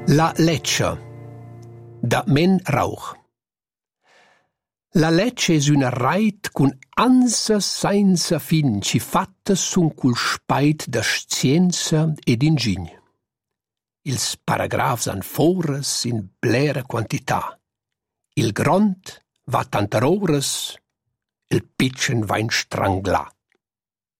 La Lecce da Men Rauch. La Lecce es una rait cun ansa senza fin ci fatta sun cul spait da scienza ed ingign. Ils paragrafs han foras in blera quantità. Il grond va tantar oras, il pitchen va in strangla.